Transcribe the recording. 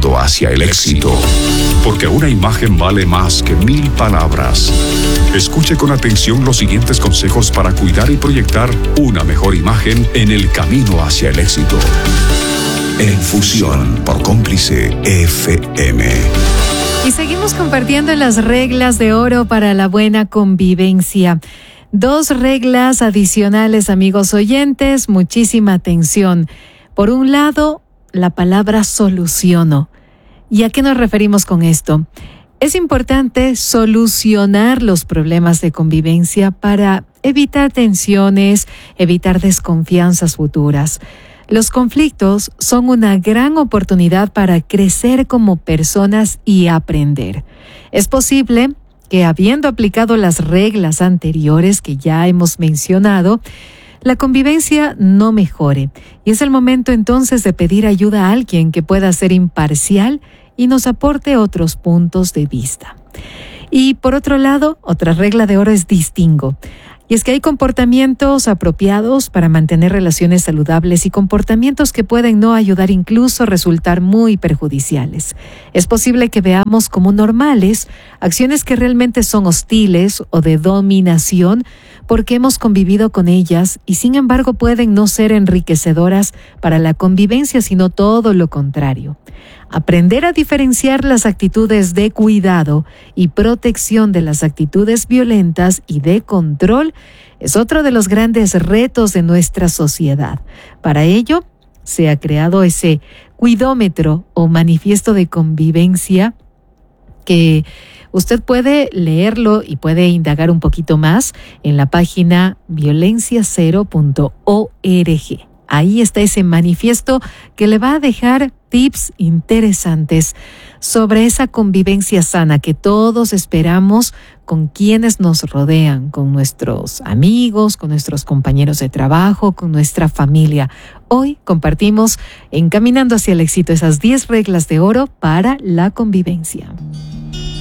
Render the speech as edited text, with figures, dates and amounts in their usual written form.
caminando hacia el éxito. Porque una imagen vale más que 1000 palabras. Escuche con atención los siguientes consejos para cuidar y proyectar una mejor imagen en el camino hacia el éxito. En Fusión por Cómplice FM. Y seguimos compartiendo las reglas de oro para la buena convivencia. 2 reglas adicionales, amigos oyentes, muchísima atención. Por un lado, la palabra soluciono. ¿Y a qué nos referimos con esto? Es importante solucionar los problemas de convivencia para evitar tensiones, evitar desconfianzas futuras. Los conflictos son una gran oportunidad para crecer como personas y aprender. Es posible que, habiendo aplicado las reglas anteriores que ya hemos mencionado, la convivencia no mejore. Y es el momento entonces de pedir ayuda a alguien que pueda ser imparcial y nos aporte otros puntos de vista. Y por otro lado, otra regla de oro es distingo. Y es que hay comportamientos apropiados para mantener relaciones saludables y comportamientos que pueden no ayudar, incluso resultar muy perjudiciales. Es posible que veamos como normales acciones que realmente son hostiles o de dominación porque hemos convivido con ellas y sin embargo pueden no ser enriquecedoras para la convivencia, sino todo lo contrario. Aprender a diferenciar las actitudes de cuidado y protección de las actitudes violentas y de control es otro de los grandes retos de nuestra sociedad. Para ello, se ha creado ese cuidómetro o manifiesto de convivencia que usted puede leerlo y puede indagar un poquito más en la página violenciacero.org. Ahí está ese manifiesto que le va a dejar tips interesantes sobre esa convivencia sana que todos esperamos con quienes nos rodean, con nuestros amigos, con nuestros compañeros de trabajo, con nuestra familia. Hoy compartimos, encaminando hacia el éxito, esas 10 reglas de oro para la convivencia.